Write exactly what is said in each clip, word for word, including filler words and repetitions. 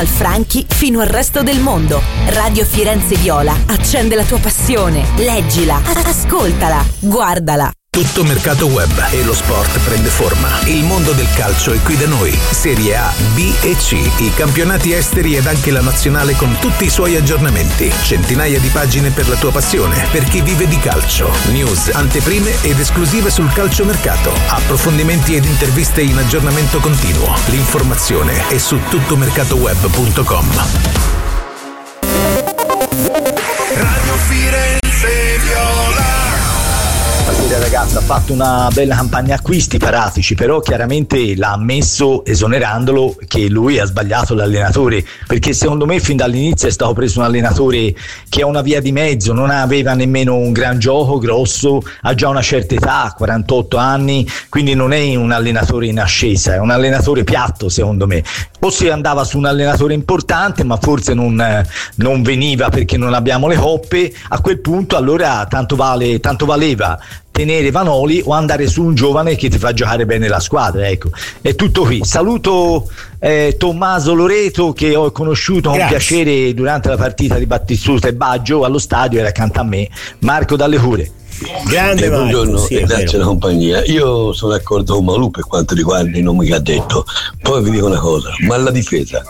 Franchi fino al resto del mondo. Radio Firenze Viola accende la tua passione. Leggila, ascoltala, guardala. Tutto mercato web e lo sport prende forma. Il mondo del calcio è qui da noi. Serie A, B e C, i campionati esteri ed anche la nazionale con tutti i suoi aggiornamenti. Centinaia di pagine per la tua passione, per chi vive di calcio. News, anteprime ed esclusive sul calciomercato. Approfondimenti ed interviste in aggiornamento continuo. L'informazione è su tuttomercatoweb punto com. Radio Firenze Viola. Stasera ragazzi ha fatto una bella campagna acquisti Paratici, però chiaramente l'ha ammesso esonerandolo che lui ha sbagliato l'allenatore, perché secondo me fin dall'inizio è stato preso un allenatore che ha una via di mezzo, non aveva nemmeno un gran gioco grosso, ha già una certa età, quarantotto anni, quindi non è un allenatore in ascesa, è un allenatore piatto secondo me. O si andava su un allenatore importante, ma forse non, non veniva perché non abbiamo le coppe, a quel punto allora tanto vale, tanto valeva tenere Vanoli o andare su un giovane che ti fa giocare bene la squadra. Ecco, è tutto qui. Saluto eh, Tommaso Loreto, che ho conosciuto con Grazie. piacere durante la partita di Battistuta e Baggio allo stadio, era accanto a me. Marco Dalle Cure. Grande Eh, Marco, buongiorno sì, e è grazie vero. alla compagnia. Io sono d'accordo con Malù per quanto riguarda i nomi che ha detto. Poi vi dico una cosa, ma la difesa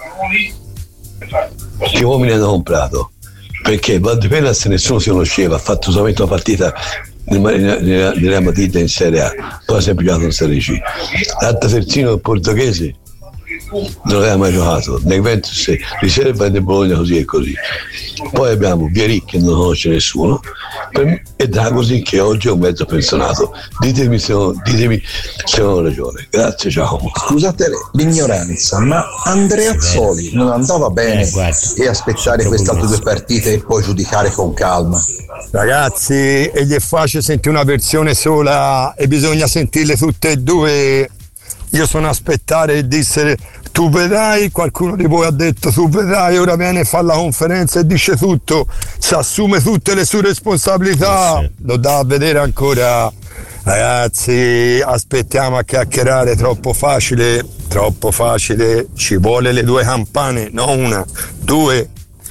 che uomini hanno comprato? Perché Valdepenas nessuno si conosceva, ha fatto solamente una partita nella, nella Madrid in Serie A, poi ha sempre giocato in Serie C. L'altro terzino portoghese non aveva mai giocato, nel Juventus riserva e nel Bologna così e così. Poi abbiamo Vieric che non conosce nessuno e Dragosin che oggi è un mezzo pensionato. Ditemi se ho, ditemi se ho ragione. Grazie, ciao. Scusate l'ignoranza, ma Andreazzoli non andava bene Eh, guarda, e aspettare queste altre due partite e poi giudicare con calma? Ragazzi, e gli è facile sentire una versione sola e bisogna sentirle tutte e due. Io sono a aspettare e disse tu vedrai, qualcuno di voi ha detto tu vedrai, ora viene a fare la conferenza e dice tutto, si assume tutte le sue responsabilità, Sì. lo dà a vedere ancora. Ragazzi, aspettiamo a chiacchierare, troppo facile, troppo facile, ci vuole le due campane, non una, due.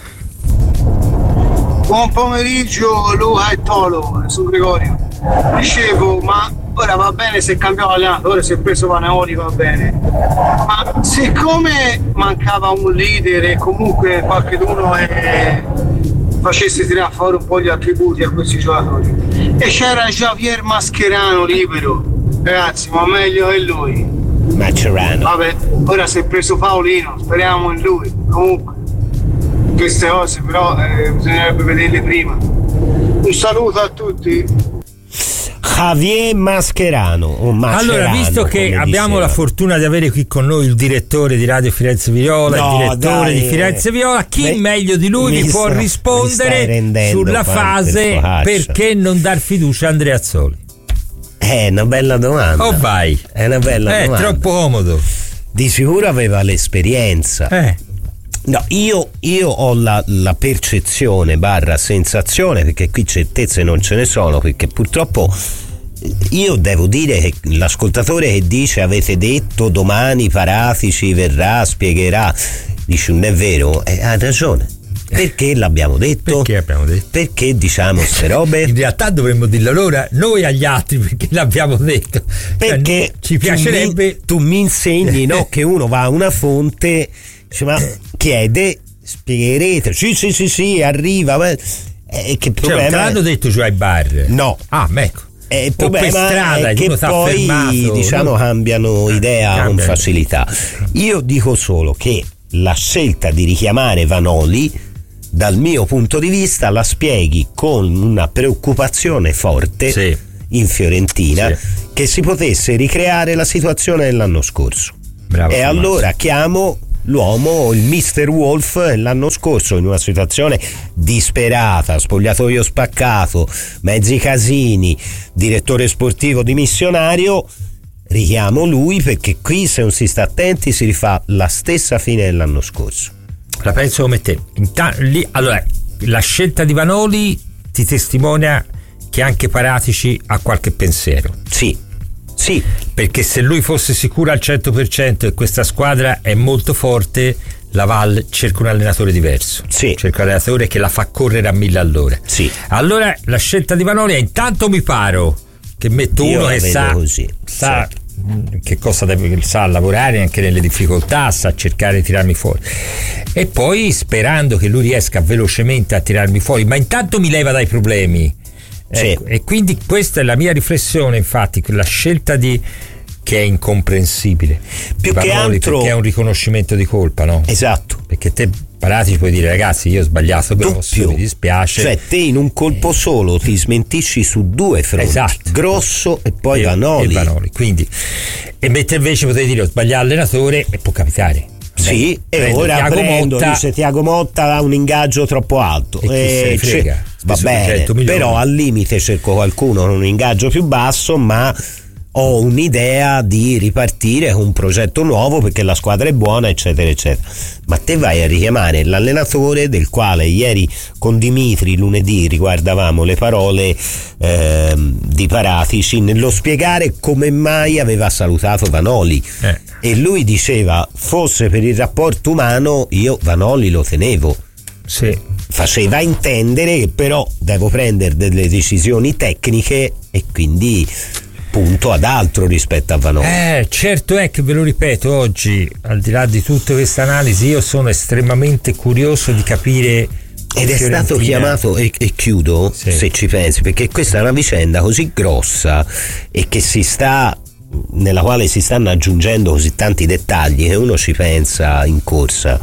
Buon pomeriggio Luca e Tolo, su Gregorio. Dicevo, ma ora va bene se cambiava allenatore, se è preso Vanoli va bene, ma siccome mancava un leader e comunque qualcuno è... facesse tirare fuori un po' gli attributi a questi giocatori e c'era Javier Mascherano libero, ragazzi, ma meglio è lui. Mascherano. Vabbè, ora si è preso Paolino, speriamo in lui. Comunque queste cose però eh, bisognerebbe vederle prima. Un saluto a tutti. Javier Mascherano o Mascherano, allora, visto che come abbiamo diceva. la fortuna di avere qui con noi il direttore di Radio Firenze Viola, No, il direttore dai, di Firenze Viola, chi me- meglio di lui mi vi può sta- mi rispondere stai rendendo sulla quanto fase il tuo perché non dar fiducia a Andreazzoli? È una bella domanda. Oh vai, È una bella è domanda. troppo comodo. Di sicuro aveva l'esperienza. Eh. No, io, io ho la, la percezione barra sensazione, perché qui certezze non ce ne sono, perché purtroppo io devo dire che l'ascoltatore che dice avete detto domani Paratici verrà, spiegherà, dice non è vero, eh, ha ragione. Perché l'abbiamo detto? Perché abbiamo detto? Perché diciamo ste robe? In realtà dovremmo dirlo allora noi agli altri, perché l'abbiamo detto. Perché Cioè, ci piacerebbe. tu mi, tu mi insegni, no, che uno va a una fonte, dice, ma chiede, spiegherete, sì sì sì sì, arriva, ma, eh, che Cioè, problema te l'hanno è? detto cioè ai bar? No. Ah, ma ecco. Eh, il O per problema strada, è uno che s'ha poi fermato, diciamo no? cambiano idea con cambiano. facilità. Io dico solo che la scelta di richiamare Vanoli, dal mio punto di vista, la spieghi con una preoccupazione forte Sì. in Fiorentina, Sì. che si potesse ricreare la situazione dell'anno scorso. Bravo, e Tommaso. allora chiamo l'uomo, il mister Wolf, l'anno scorso in una situazione disperata, spogliatoio spaccato, mezzi casini, direttore sportivo dimissionario, richiamo lui, perché qui se non si sta attenti si rifà la stessa fine dell'anno scorso. La penso come te. Inta- lì, allora, la scelta di Vanoli ti testimonia che anche Paratici ha qualche pensiero. Sì, Sì, perché se lui fosse sicuro al cento per cento che questa squadra è molto forte, la Val cerca un allenatore diverso. Sì. Cerca un allenatore che la fa correre a mille all'ora. Sì. Allora la scelta di Vanoli è: intanto mi paro che metto Io uno la che vedo sa, così. sa che cosa deve, sa lavorare anche nelle difficoltà, sa cercare di tirarmi fuori, e poi sperando che lui riesca velocemente a tirarmi fuori, ma intanto mi leva dai problemi. Ecco, sì. E quindi questa è la mia riflessione, infatti, la scelta di che è incomprensibile più che altro perché è un riconoscimento di colpa, no? Esatto, perché te Paratici puoi dire: ragazzi, io ho sbagliato grosso, mi dispiace. Cioè te in un colpo solo ti smentisci su due fronti, esatto. Grosso e poi e, Vanoli. e Vanoli quindi, e mentre invece potevi dire: ho sbagliato allenatore, e può capitare. Sì, Beh, e ora Thiago prendo, Motta, dice Thiago Motta ha un ingaggio troppo alto, e chi e se ne frega, va bene, però al limite cerco qualcuno con un ingaggio più basso, ma ho un'idea di ripartire con un progetto nuovo perché la squadra è buona, eccetera eccetera. Ma te vai a richiamare l'allenatore del quale ieri con Dimitri lunedì riguardavamo le parole eh, di Paratici nello spiegare come mai aveva salutato Vanoli, eh. e lui diceva: fosse per il rapporto umano io Vanoli lo tenevo. Sì. Faceva intendere che però devo prendere delle decisioni tecniche e quindi punto ad altro rispetto a Vanoli. Eh, certo è che, ve lo ripeto, oggi, al di là di tutta questa analisi, io sono estremamente curioso di capire. Ed è Fiorentina. stato chiamato, e, e chiudo, sì. se ci pensi, perché questa è una vicenda così grossa e che si sta nella quale si stanno aggiungendo così tanti dettagli che uno ci pensa in corsa.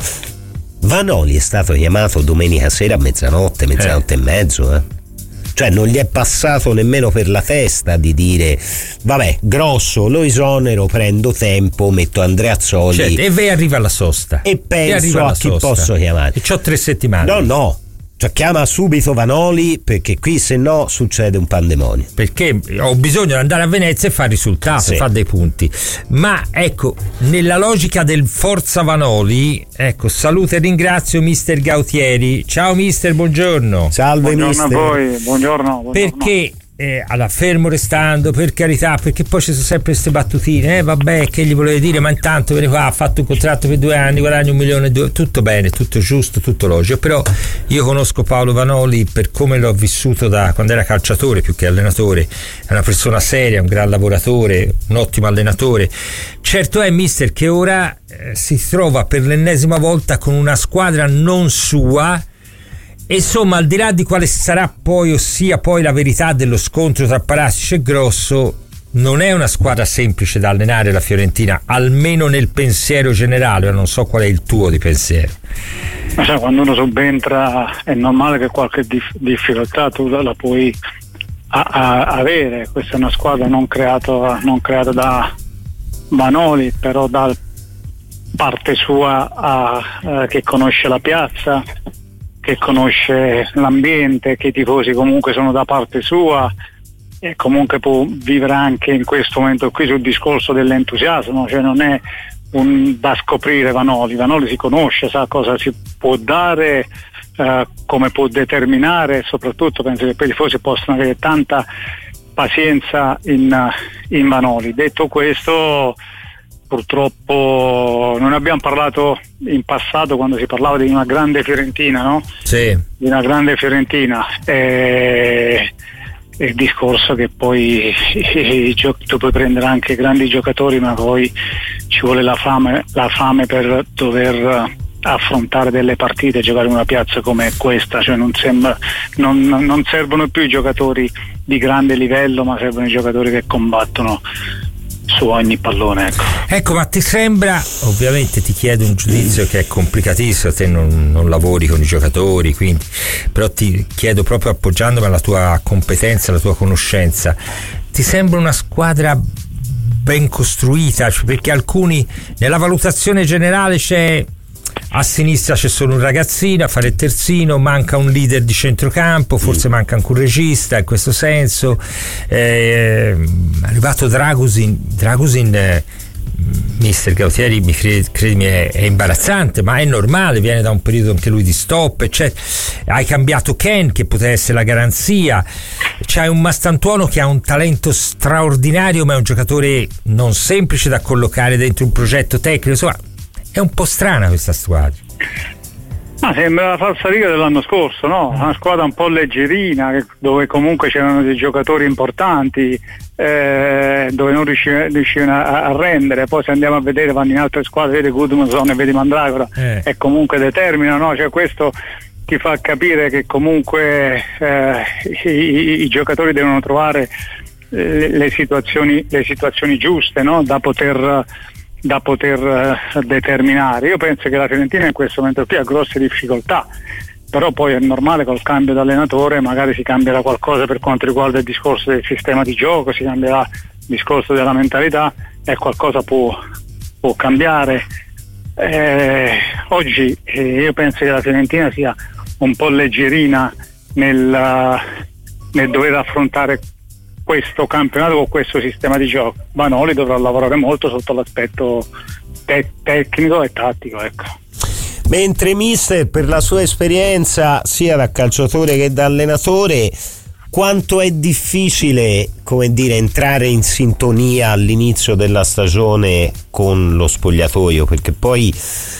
Vanoli è stato chiamato domenica sera a mezzanotte, mezzanotte eh. e mezzo, eh. Cioè non gli è passato nemmeno per la testa di dire: vabbè, Grosso lo esonero, prendo tempo, metto Andreazzoli, certo, e ve arriva la sosta e penso a chi sosta. Posso chiamare, e c'ho tre settimane. No no, cioè chiama subito Vanoli, perché qui se no succede un pandemonio, perché ho bisogno di andare a Venezia e fare risultato, sì. fare dei punti. Ma ecco, nella logica del forza Vanoli, ecco, saluto e ringrazio mister Gautieri. Ciao mister, buongiorno. Salve buongiorno mister. a voi, buongiorno, buongiorno. Perché eh, alla fermo restando, per carità, perché poi ci sono sempre queste battutine, eh vabbè, che gli volevo dire, ma intanto viene qua, ha fatto un contratto per due anni, guadagna un milione e due, tutto bene, tutto giusto, tutto logico. Però io conosco Paolo Vanoli per come l'ho vissuto da quando era calciatore più che allenatore. È una persona seria, un gran lavoratore, un ottimo allenatore. Certo è, mister, che ora eh, si trova per l'ennesima volta con una squadra non sua. Insomma, al di là di quale sarà poi, ossia poi la verità dello scontro tra Paratici e Grosso, non è una squadra semplice da allenare la Fiorentina, almeno nel pensiero generale. Non so qual è il tuo di pensiero. Ma sai, quando uno subentra è normale che qualche dif- difficoltà tu la, la puoi a- a- avere. Questa è una squadra non creata non creata da Vanoli, però da parte sua a, a, che conosce la piazza, che conosce l'ambiente, che i tifosi comunque sono da parte sua, e comunque può vivere anche in questo momento qui sul discorso dell'entusiasmo. Cioè non è un da scoprire Vanoli, Vanoli si conosce, sa cosa si può dare, eh, come può determinare, e soprattutto penso che poi i tifosi possano avere tanta pazienza in, in Vanoli. Detto questo, purtroppo non abbiamo parlato in passato quando si parlava di una grande Fiorentina, no? Sì. Di una grande Fiorentina, e il discorso che poi tu puoi prendere anche grandi giocatori, ma poi ci vuole la fame, la fame per dover affrontare delle partite, giocare in una piazza come questa. Cioè non sembra, non, non servono più i giocatori di grande livello, ma servono i giocatori che combattono su ogni pallone, ecco. Ecco, ma ti sembra, ovviamente ti chiedo un giudizio che è complicatissimo, te non, non lavori con i giocatori, quindi, però ti chiedo proprio appoggiandomi alla tua competenza, alla tua conoscenza, ti sembra una squadra ben costruita? Cioè, perché alcuni, nella valutazione generale c'è: a sinistra c'è solo un ragazzino a fare il terzino, manca un leader di centrocampo, forse manca anche un regista in questo senso, eh, è arrivato Dragusin Dragusin eh, mister Gautieri, mi credi, credimi, è, è imbarazzante, ma è normale, viene da un periodo anche lui di stop, eccetera. Hai cambiato Ken, che poteva essere la garanzia, c'hai un Mastantuono che ha un talento straordinario, ma è un giocatore non semplice da collocare dentro un progetto tecnico, insomma è un po' strana questa squadra. Ah, sembra la falsariga dell'anno scorso, no? Una squadra un po' leggerina, dove comunque c'erano dei giocatori importanti, eh, dove non riuscivano, riuscivano a, a rendere. Poi se andiamo a vedere, vanno in altre squadre, vedi Gudmundsson e vedi Mandragora, eh. e comunque determinano, no? Cioè questo ti fa capire che comunque eh, i, i giocatori devono trovare le, le situazioni le situazioni giuste, no? Da poter da poter uh, determinare. Io penso che la Fiorentina in questo momento qui ha grosse difficoltà, però poi è normale, col cambio d'allenatore magari si cambierà qualcosa per quanto riguarda il discorso del sistema di gioco, si cambierà il discorso della mentalità e qualcosa può, può cambiare. Eh, oggi eh, io penso che la Fiorentina sia un po' leggerina nel, nel dover affrontare questo campionato con questo sistema di gioco. Vanoli dovrà lavorare molto sotto l'aspetto te- tecnico e tattico, ecco. Mentre mister, per la sua esperienza sia da calciatore che da allenatore, quanto è difficile, come dire, entrare in sintonia all'inizio della stagione con lo spogliatoio, perché poi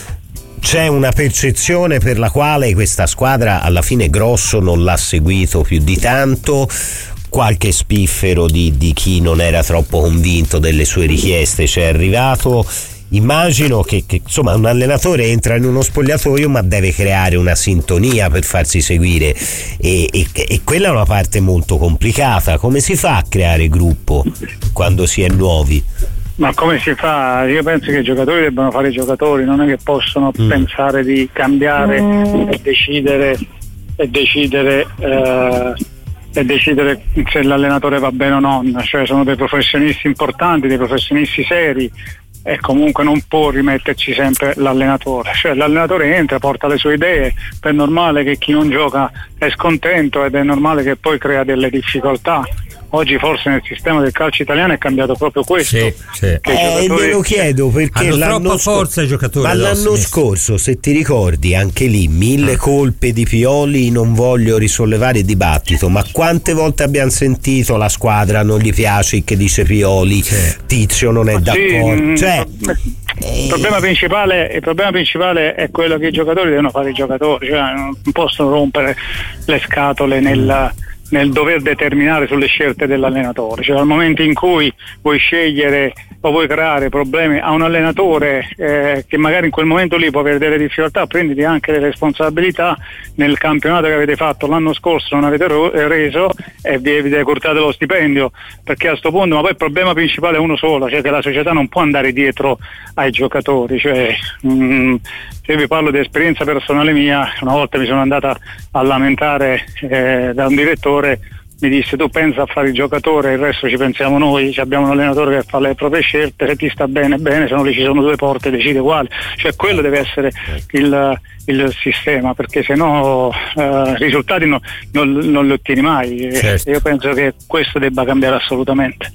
c'è una percezione per la quale questa squadra alla fine Grosso non l'ha seguito più di tanto, qualche spiffero di, di chi non era troppo convinto delle sue richieste c'è arrivato. Immagino che, che insomma un allenatore entra in uno spogliatoio ma deve creare una sintonia per farsi seguire e, e, e quella è una parte molto complicata. Come si fa a creare gruppo quando si è nuovi? Ma come si fa? Io penso che i giocatori debbano fare i giocatori, non è che possono mm. pensare di cambiare mm. e decidere e decidere eh, e decidere se l'allenatore va bene o no, cioè sono dei professionisti importanti, dei professionisti seri e comunque non può rimetterci sempre l'allenatore, cioè l'allenatore entra, porta le sue idee, è normale che chi non gioca è scontento ed è normale che poi crea delle difficoltà. Oggi forse nel sistema del calcio italiano è cambiato proprio questo. Sì, sì. Che eh, giocatori... me lo chiedo perché hanno l'anno troppa forza scor- i giocatori. Ma l'anno scorso, se ti ricordi, anche lì mille colpe di Pioli, non voglio risollevare il dibattito, ma quante volte abbiamo sentito la squadra non gli piace che dice Pioli, sì. Tizio non è ma d'accordo. Sì, cioè, il, eh... problema principale, il problema principale è quello che i giocatori devono fare i giocatori, cioè non possono rompere le scatole nel nel dover determinare sulle scelte dell'allenatore, cioè al momento in cui vuoi scegliere o vuoi creare problemi a un allenatore eh, che magari in quel momento lì può avere delle difficoltà, prenditi anche le responsabilità. Nel campionato che avete fatto l'anno scorso non avete ro- reso e vi avete cortato lo stipendio, perché a sto punto, ma poi il problema principale è uno solo, cioè che la società non può andare dietro ai giocatori, cioè mh, se vi parlo di esperienza personale mia, una volta mi sono andata a lamentare eh, da un direttore, mi disse: tu pensa a fare il giocatore, il resto ci pensiamo noi, abbiamo un allenatore che fa le proprie scelte, se ti sta bene bene, se non lì ci sono due porte, decide quale, cioè quello deve essere il, il sistema, perché se no eh, risultati no, non, non li ottieni mai. Certo. Io penso che questo debba cambiare assolutamente.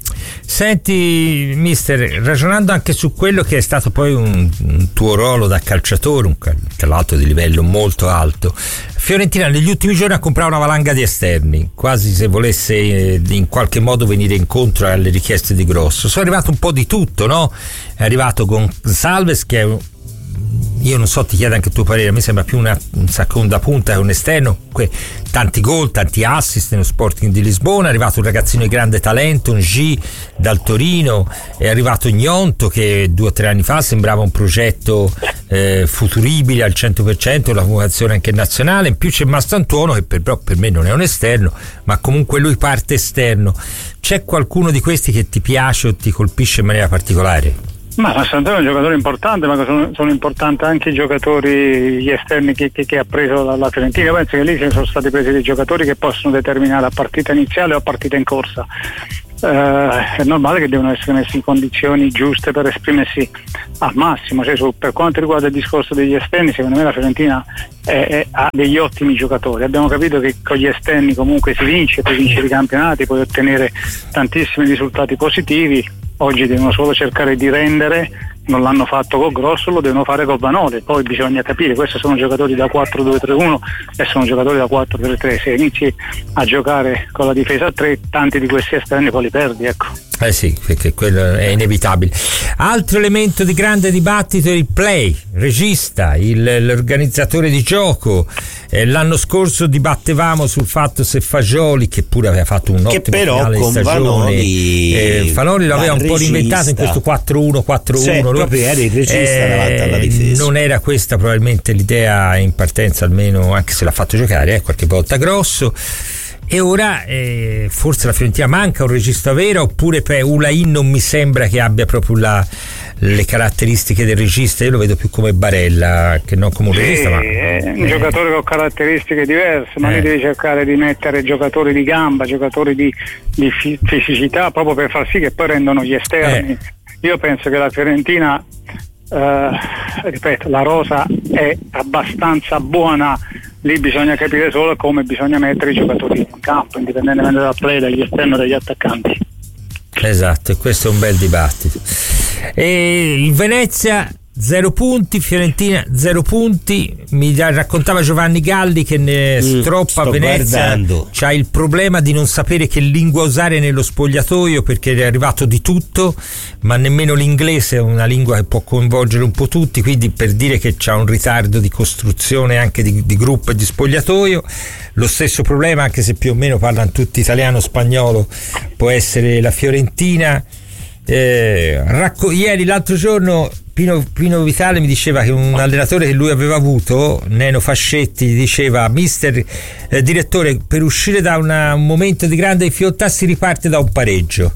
Senti mister, ragionando anche su quello che è stato poi un, un tuo ruolo da calciatore, un, tra l'altro di livello molto alto, Fiorentina negli ultimi giorni ha comprato una valanga di esterni, quasi se volesse eh, in qualche modo venire incontro alle richieste di Grosso. Sono arrivato un po' di tutto, no? È arrivato Gonçalves, che è, io non so, ti chiedo anche il tuo parere, a me sembra più una, un seconda punta che un esterno, que, tanti gol, tanti assist nello Sporting di Lisbona. È arrivato un ragazzino di grande talento, un G dal Torino, è arrivato Gnonto che due o tre anni fa sembrava un progetto eh, futuribile al cento per cento, la vocazione anche nazionale. In più c'è Mastantuono che per, per me non è un esterno, ma comunque lui parte esterno. C'è qualcuno di questi che ti piace o ti colpisce in maniera particolare? Ma Mastantuono è un giocatore importante, ma sono, sono importanti anche i giocatori, gli esterni che, che, che ha preso la, la Fiorentina. Io penso che lì sono stati presi dei giocatori che possono determinare la partita iniziale o partita in corsa. Uh, è normale che devono essere messi in condizioni giuste per esprimersi al massimo, cioè, su, per quanto riguarda il discorso degli esterni, secondo me la Fiorentina è, è, ha degli ottimi giocatori. Abbiamo capito che con gli esterni comunque si vince, puoi vincere i campionati, puoi ottenere tantissimi risultati positivi. Oggi devono solo cercare di rendere non l'hanno fatto con Grosso, lo devono fare con Vanoli. Poi bisogna capire, questi sono giocatori da quattro due tre uno e sono giocatori da quattro tre tre. Se inizi a giocare con la difesa a tre, tanti di questi esterni poi li perdi, ecco. Eh sì, perché quello è inevitabile. Altro elemento di grande dibattito è il play, regista, il, l'organizzatore di gioco. Eh, l'anno scorso dibattevamo sul fatto se Fagioli, che pure aveva fatto un ottimo che però finale di stagione, Vanoli, eh, Vanoli lo aveva un regista, po' reinventato in questo quattro uno quattro uno. Sì, proprio era il regista eh, davanti alla difesa. Non era questa probabilmente l'idea in partenza, almeno, anche se l'ha fatto giocare eh, qualche volta Grosso. E ora eh, forse la Fiorentina manca un regista vero, oppure per Ulain non mi sembra che abbia proprio la, le caratteristiche del regista. Io lo vedo più come Barella che non come un sì, regista, ma è un eh. giocatore con caratteristiche diverse, ma eh. lui deve cercare di mettere giocatori di gamba, giocatori di, di fisicità, proprio per far sì che poi rendono gli esterni. Eh. Io penso che la Fiorentina eh, ripeto, la rosa è abbastanza buona. Lì bisogna capire solo come bisogna mettere i giocatori in campo, indipendentemente dal play, dagli esterni o dagli attaccanti. Esatto, e questo è un bel dibattito. E il Venezia zero punti, Fiorentina zero punti. Mi raccontava Giovanni Galli che ne mm, stroppa Venezia guardando. C'ha il problema di non sapere che lingua usare nello spogliatoio, perché è arrivato di tutto, ma nemmeno l'inglese è una lingua che può coinvolgere un po' tutti, quindi per dire che c'ha un ritardo di costruzione anche di, di gruppo e di spogliatoio. Lo stesso problema, anche se più o meno parlano tutti italiano spagnolo, può essere la Fiorentina. Eh, racco- ieri l'altro giorno Pino, Pino Vitale mi diceva che un allenatore che lui aveva avuto, Neno Fascetti, diceva: mister eh, direttore, per uscire da una, un momento di grande difficoltà si riparte da un pareggio.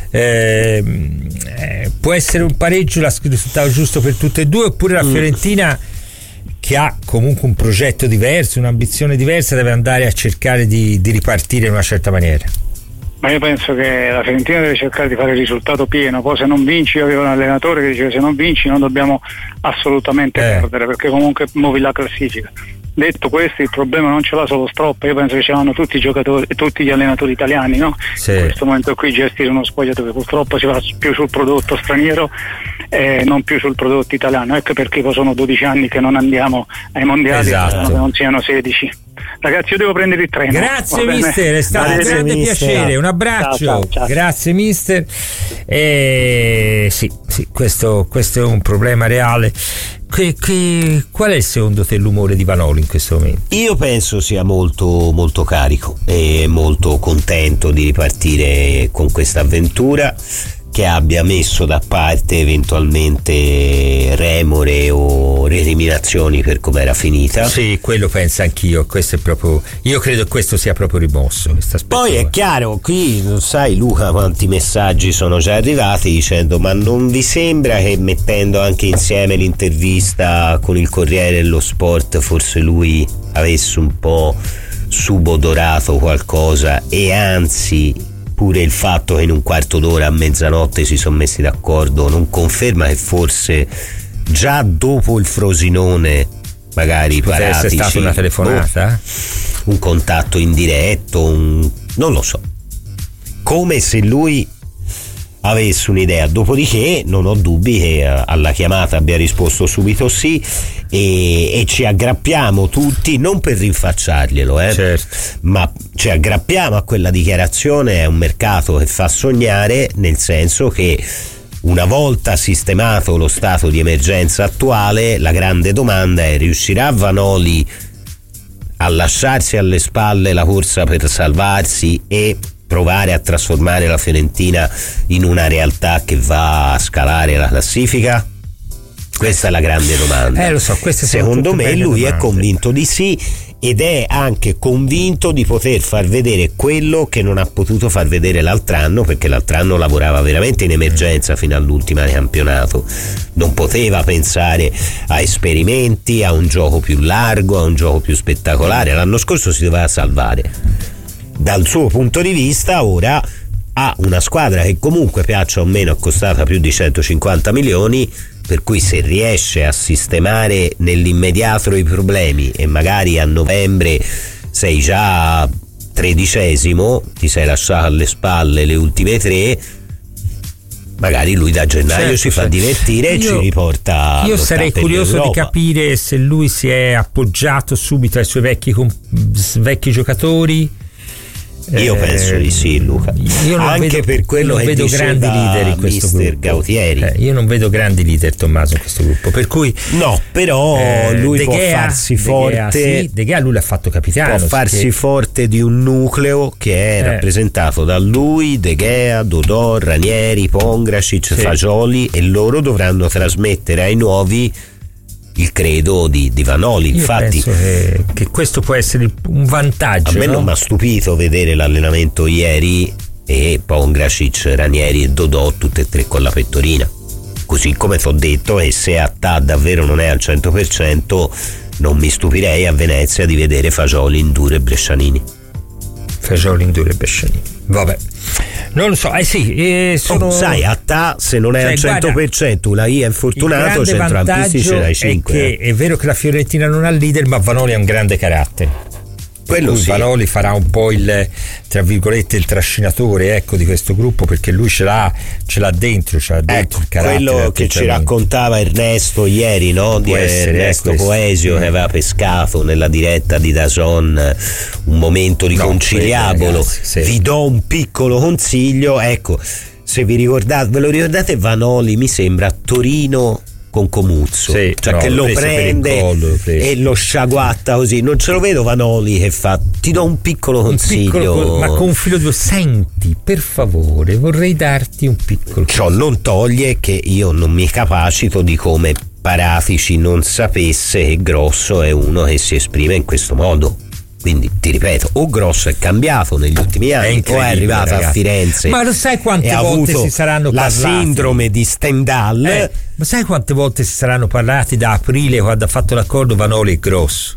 Eh, eh, può essere un pareggio il risultato giusto per tutte e due, oppure la Fiorentina, che ha comunque un progetto diverso, un'ambizione diversa, deve andare a cercare di, di ripartire in una certa maniera? Ma io penso che la Fiorentina deve cercare di fare il risultato pieno. Poi se non vinci, io avevo un allenatore che diceva: se non vinci non dobbiamo assolutamente eh. perdere, perché comunque muovi la classifica. Detto questo, il problema non ce l'ha solo Stroppa, io penso che ce l'hanno tutti i giocatori, tutti gli allenatori italiani, no? Sì. In questo momento qui gestire uno spogliatoio purtroppo si va più sul prodotto straniero e non più sul prodotto italiano. Ecco perché poi sono dodici anni che non andiamo ai mondiali, esatto. che non siano sedici. Ragazzi, io devo prendere il treno. Grazie mister, è stato un grande mister. piacere, un abbraccio. Ciao, ciao, ciao. Grazie mister. Eh, sì, sì, questo, questo è un problema reale. Che, che, qual è secondo te l'umore di Vanoli in questo momento? Io penso sia molto molto carico e molto contento di ripartire con questa avventura, che abbia messo da parte eventualmente remore o recriminazioni per come era finita. Sì, quello penso anch'io. Questo è proprio, io credo che questo sia proprio rimosso. Poi è chiaro, qui non sai Luca quanti messaggi sono già arrivati dicendo: ma non vi sembra che mettendo anche insieme l'intervista con il Corriere dello Sport forse lui avesse un po' subodorato qualcosa, e anzi pure il fatto che in un quarto d'ora a mezzanotte si sono messi d'accordo non conferma che forse già dopo il Frosinone magari Paratici, è stata una telefonata, boh, un contatto indiretto, un, non lo so, come se lui avesse un'idea. Dopodiché non ho dubbi che alla chiamata abbia risposto subito sì, e, e ci aggrappiamo tutti, non per rinfacciarglielo eh, certo. ma ci aggrappiamo a quella dichiarazione. È un mercato che fa sognare, nel senso che una volta sistemato lo stato di emergenza attuale, la grande domanda è: riuscirà Vanoli a lasciarsi alle spalle la corsa per salvarsi e provare a trasformare la Fiorentina in una realtà che va a scalare la classifica? Questa è la grande domanda. Eh, lo so, queste secondo me lui domande. È convinto di sì, ed è anche convinto di poter far vedere quello che non ha potuto far vedere l'altro anno, perché l'altro anno lavorava veramente in emergenza fino all'ultima di campionato, non poteva pensare a esperimenti, a un gioco più largo, a un gioco più spettacolare. L'anno scorso si doveva salvare. Dal suo punto di vista ora ha una squadra che comunque, piaccia o meno, è costata più di centocinquanta milioni, per cui se riesce a sistemare nell'immediato i problemi e magari a novembre sei già tredicesimo, ti sei lasciato alle spalle le ultime tre, magari lui da gennaio certo, ci fa certo. divertire e io, ci riporta. Io sarei curioso di Europa. capire se lui si è appoggiato subito ai suoi vecchi, vecchi giocatori. Io eh, penso di sì, Luca. Io non anche vedo, per quello non che vedo grandi leader in questo mister gruppo. Gautieri. Eh, io non vedo grandi leader, Tommaso, in questo gruppo. Per cui no, però eh, lui De può Gea, farsi De forte. Gea, sì, De Gea lui l'ha fatto capitano. Può farsi che... forte di un nucleo che è eh. rappresentato da lui, De Gea, Dodò, Ranieri, Pongracic, sì. Fagioli, e loro dovranno trasmettere ai nuovi il credo di, di Vanoli. Io infatti penso che, che questo può essere un vantaggio. A me no? non mi ha stupito vedere l'allenamento ieri e Pongracic, Ranieri e Dodò tutte e tre con la pettorina, così come ti ho detto, e se Attà davvero non è al cento per cento non mi stupirei a Venezia di vedere Fagioli, Indure e Brescianini. Fagioli, Indure e Brescianini, vabbè, non lo so, eh sì, eh, sono... oh, sai, Attà se non è cioè, al cento per cento guarda, una I è infortunato, centrocampisti ce n'hai cinque. È, che eh. è vero che la Fiorentina non ha leader, ma Vanoli ha un grande carattere. Quello sì. Vanoli farà un po' il, tra virgolette, il trascinatore, ecco, di questo gruppo, perché lui ce l'ha, ce l'ha dentro, ce l'ha dentro ecco, il carattere. Quello che ci raccontava Ernesto ieri, no? Di essere, Ernesto Coesio, che aveva pescato nella diretta di DAZN un momento riconciliabolo. No, sì. Vi do un piccolo consiglio, ecco, se vi ricordate, ve lo ricordate, Vanoli mi sembra a Torino con Comuzzo, sì, cioè no, che lo prende collo, e lo sciaguatta così. Non ce lo vedo Vanoli che fa ti do un piccolo consiglio, un piccolo, ma con un filo di senti, per favore, vorrei darti un piccolo. Ciò non toglie che io non mi capacito di come Paratici non sapesse che Grosso è uno che si esprime in questo modo. Quindi ti ripeto, o Grosso è cambiato negli ultimi anni o è arrivato ragazzi. a Firenze, ma lo sai quante volte si saranno la parlati? sindrome di Stendhal, eh, ma sai quante volte si saranno parlati da aprile, quando ha fatto l'accordo Vanoli e Grosso?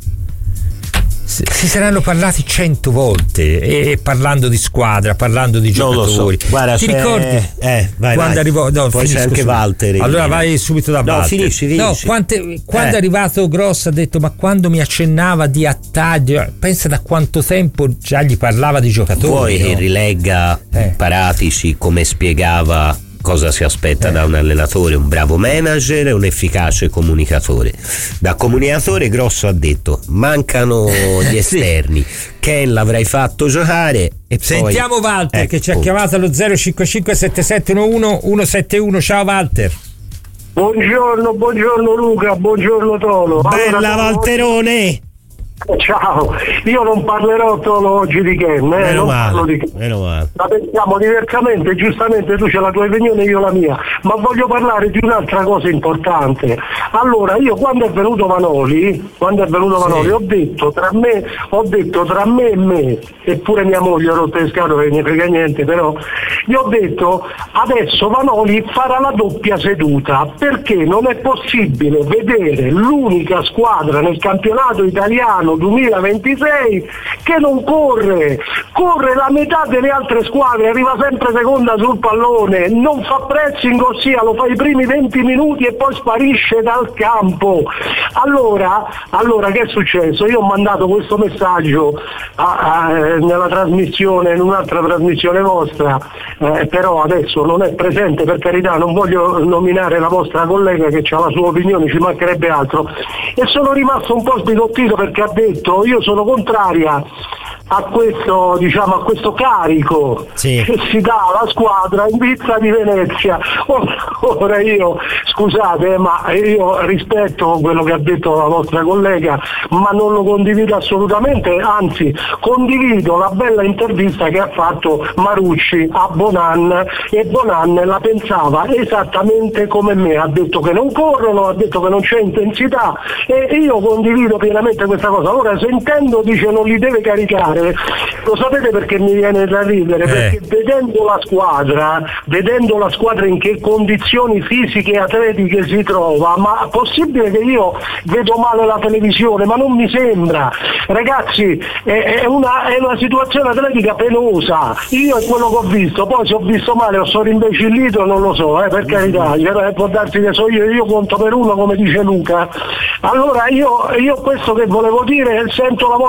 Si, si saranno parlati cento volte, e, e parlando di squadra, parlando di giocatori. So. Guarda, ti c'è... ricordi eh, vai, quando vai. arrivò? No, poi c'è anche Walter. Allora vai subito da no, Walter. Finisci, finisci. No, quante, quando eh. è arrivato Grosso ha detto: ma quando mi accennava di attaglio, pensa da quanto tempo già gli parlava di giocatori. Vuoi no? che rilegga eh. Paratici come spiegava cosa si aspetta eh. da un allenatore, un bravo manager e un efficace comunicatore. Da comunicatore Grosso ha detto: mancano gli esterni, sì. Ken l'avrei fatto giocare. E sentiamo poi, Walter ecco, che ci ha chiamato allo zero cinque cinque sette sette uno uno uno sette uno. Ciao Walter. Buongiorno, buongiorno Luca, buongiorno Tolo. Bella allora, Valterone. Ciao, io non parlerò solo oggi di Ken, eh? meno, non male, parlo di Ken. meno male. La pensiamo diversamente, giustamente tu c'hai la tua opinione, io la mia, ma voglio parlare di un'altra cosa importante. Allora, io quando è venuto Vanoli, quando è venuto Vanoli, sì. ho detto tra me, ho detto tra me e me, eppure mia moglie ha rotto le scatole, che ne frega niente, però gli ho detto adesso Vanoli farà la doppia seduta, perché non è possibile vedere l'unica squadra nel campionato italiano duemilaventisei che non corre, corre la metà delle altre squadre, arriva sempre seconda sul pallone, non fa pressing, ossia lo fa i primi venti minuti e poi sparisce dal campo. Allora, allora che è successo? Io ho mandato questo messaggio a, a, nella trasmissione, in un'altra trasmissione vostra, eh, però adesso non è presente, per carità, non voglio nominare la vostra collega che ha la sua opinione, ci mancherebbe altro, e sono rimasto un po' sbigottito perché ha detto: io sono contraria a questo, diciamo, a questo carico sì. che si dà alla squadra in vista di Venezia. Ora io, scusate, ma io rispetto quello che ha detto la vostra collega, ma non lo condivido assolutamente, anzi condivido la bella intervista che ha fatto Marucci a Bonan, e Bonan la pensava esattamente come me, ha detto che non corrono, ha detto che non c'è intensità, e io condivido pienamente questa cosa. Ora sentendo dice non li deve caricare, lo sapete perché mi viene da ridere? Eh. Perché vedendo la squadra, vedendo la squadra in che condizioni fisiche e atletiche si trova, ma possibile che io vedo male la televisione? Ma non mi sembra, ragazzi, è, è, una, è una situazione atletica penosa. Io è quello che ho visto, poi se ho visto male o sono imbecillito non lo so, eh, per carità, può darsi che so io, io conto per uno come dice Luca. Allora io, io questo che volevo dire, sento la